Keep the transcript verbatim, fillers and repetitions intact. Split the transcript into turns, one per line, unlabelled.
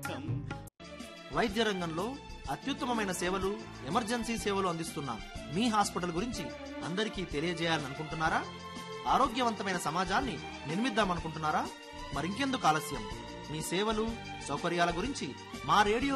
వైద్య రంగంలో అత్యుత్తమమైన సేవలు, ఎమర్జెన్సీ సేవలు అందిస్తున్న మీ హాస్పిటల్ గురించి అందరికీ తెలియజేయాలని అనుకుంటున్నారా? ఆరోగ్యవంతమైన సమాజాన్ని నిర్మిద్దామనుకుంటున్నారా? మరింకెందుకు ఆలస్యం? మీ సేవలు, సౌకర్యాల గురించి మా రేడియో